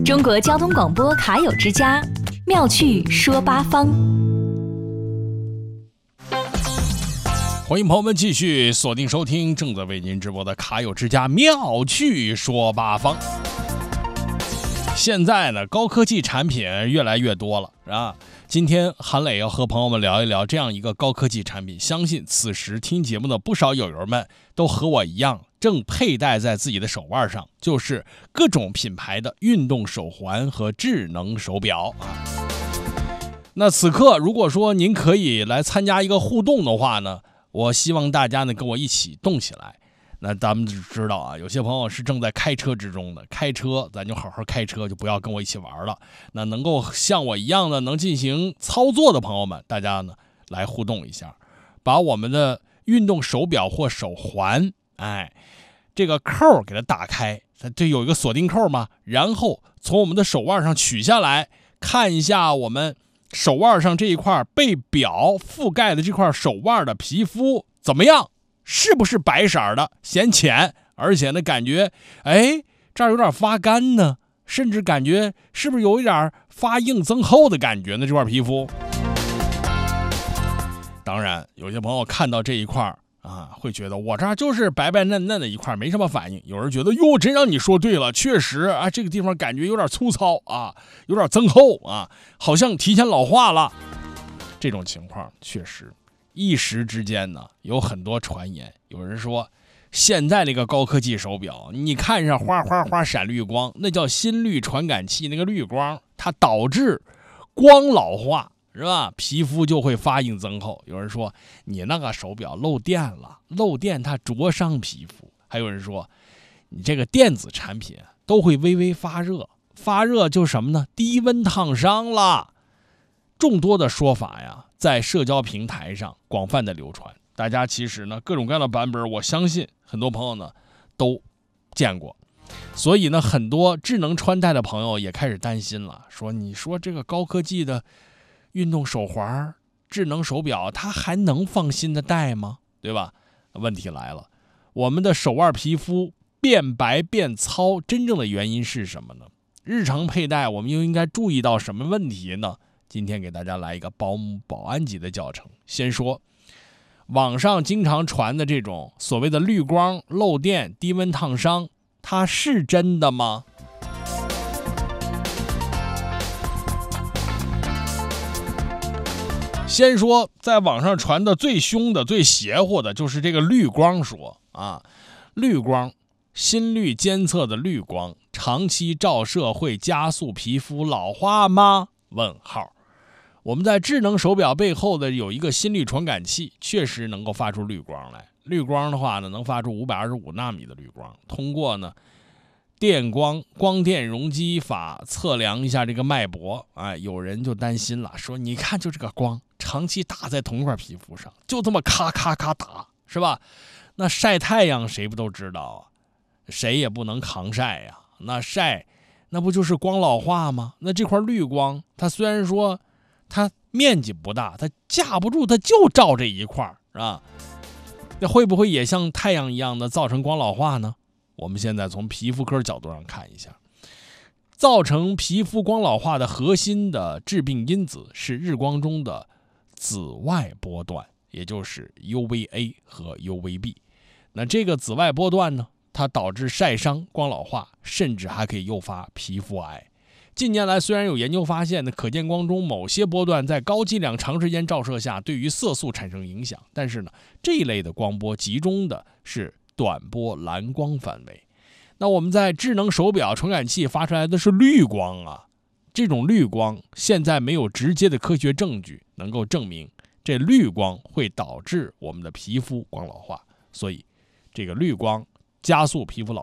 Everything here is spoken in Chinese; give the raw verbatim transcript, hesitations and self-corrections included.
中国交通广播卡友之家，妙趣说八方。 欢迎朋友们继续锁定收听正在为您直播的卡友之家妙趣说八方。现在呢，高科技产品越来越多了啊。今天韩磊要和朋友们聊一聊这样一个高科技产品，相信此时听节目的不少友友们都和我一样，正佩戴在自己的手腕上，就是各种品牌的运动手环和智能手表啊。那此刻如果说您可以来参加一个互动的话呢，我希望大家呢跟我一起动起来。那咱们只知道啊，有些朋友是正在开车之中的，开车咱就好好开车，就不要跟我一起玩了。那能够像我一样的能进行操作的朋友们，大家呢来互动一下，把我们的运动手表或手环，哎，这个扣给它打开，它这有一个锁定扣嘛，然后从我们的手腕上取下来，看一下我们手腕上这一块被表覆盖的这块手腕的皮肤怎么样？是不是白色的显浅，而且呢感觉哎这儿有点发干呢，甚至感觉是不是有一点发硬增厚的感觉呢？这块皮肤，当然有些朋友看到这一块啊，会觉得我这儿就是白白嫩嫩的一块，没什么反应。有人觉得哟，真让你说对了，确实啊，这个地方感觉有点粗糙啊，有点增厚啊，好像提前老化了。这种情况确实。一时之间呢，有很多传言，有人说现在那个高科技手表，你看上花花花闪绿光，那叫心率传感器，那个绿光它导致光老化，是吧？皮肤就会发硬增厚。有人说你那个手表漏电了，漏电它灼伤皮肤。还有人说你这个电子产品都会微微发热，发热就什么呢？低温烫伤了。众多的说法呀，在社交平台上广泛的流传，大家其实呢各种各样的版本，我相信很多朋友呢都见过。所以呢，很多智能穿戴的朋友也开始担心了，说你说这个高科技的运动手环、智能手表，它还能放心的戴吗？对吧？问题来了，我们的手腕皮肤变白变糙，真正的原因是什么呢？日常佩戴我们又应该注意到什么问题呢？今天给大家来一个保姆保安级的教程。先说网上经常传的这种所谓的绿光、漏电、低温烫伤，它是真的吗？先说在网上传的最凶的、最邪乎的就是这个绿光说啊，绿光，心率监测的绿光，长期照射会加速皮肤老化吗？问号。我们在智能手表背后的有一个心率传感器，确实能够发出绿光来。绿光的话呢，能发出五百二十五纳米的绿光。通过呢电光光电容积法测量一下这个脉搏，哎，有人就担心了，说你看就这个光长期打在同一块皮肤上，就这么咔咔咔打，是吧？那晒太阳谁不都知道啊？谁也不能抗晒呀。那晒，那不就是光老化吗？那这块绿光，它虽然说它面积不大，它架不住，它就照这一块啊，那会不会也像太阳一样的造成光老化呢？我们现在从皮肤科角度上看一下，造成皮肤光老化的核心的致病因子是日光中的紫外波段，也就是 U V A 和 U V B。 那这个紫外波段呢，它导致晒伤、光老化，甚至还可以诱发皮肤癌。近年来虽然有研究发现呢，可见光中某些波段在高剂量长时间照射下对于色素产生影响，但是呢，这一类的光波集中的是短波蓝光范围。那我们在智能手表传感器发出来的是绿光啊，这种绿光现在没有直接的科学证据能够证明这绿光会导致我们的皮肤光老化，所以这个绿光加速皮肤老化